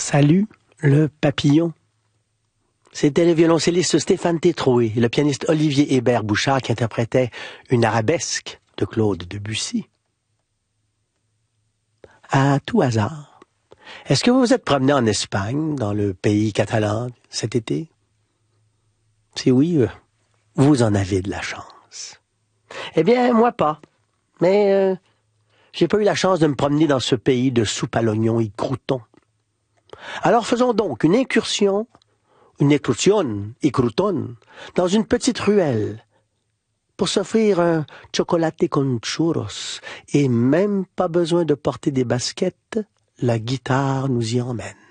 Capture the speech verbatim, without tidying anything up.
Salut, le papillon. C'était le violoncelliste Stéphane Tétroué et le pianiste Olivier Hébert-Bouchard qui interprétaient une arabesque de Claude Debussy. À tout hasard, est-ce que vous vous êtes promené en Espagne, dans le pays catalan, cet été? Si oui, euh, vous en avez de la chance. Eh bien, moi pas. Mais euh, j'ai pas eu la chance de me promener dans ce pays de soupe à l'oignon et croûtons. Alors faisons donc une incursion, une excursion et crouton, dans une petite ruelle, pour s'offrir un chocolate con churros, et même pas besoin de porter des baskets, la guitare nous y emmène.